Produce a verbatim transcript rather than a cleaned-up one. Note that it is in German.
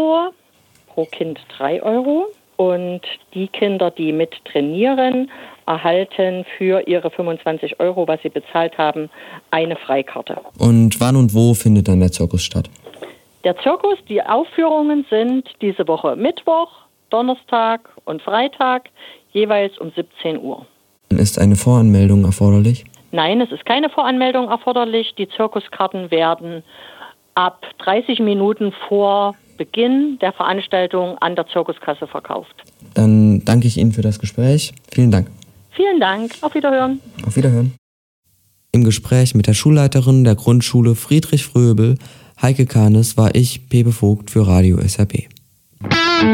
Euro, pro Kind drei Euro. Und die Kinder, die mit trainieren, erhalten für ihre fünfundzwanzig Euro, was sie bezahlt haben, eine Freikarte. Und wann und wo findet dann der Zirkus statt? Der Zirkus, die Aufführungen sind diese Woche Mittwoch, Donnerstag und Freitag, jeweils um siebzehn Uhr. Ist eine Voranmeldung erforderlich? Nein, es ist keine Voranmeldung erforderlich. Die Zirkuskarten werden ab dreißig Minuten vor Beginn der Veranstaltung an der Zirkuskasse verkauft. Dann danke ich Ihnen für das Gespräch. Vielen Dank. Vielen Dank. Auf Wiederhören. Auf Wiederhören. Im Gespräch mit der Schulleiterin der Grundschule Friedrich Fröbel, Heike Kahnes, war ich, Pepe Vogt, für Radio S R B.